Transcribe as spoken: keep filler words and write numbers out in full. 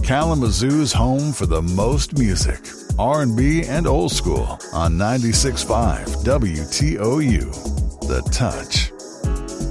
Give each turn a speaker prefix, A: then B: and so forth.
A: Kalamazoo's home for the most music, R and B and old school on ninety-six point five W T O U. The Touch.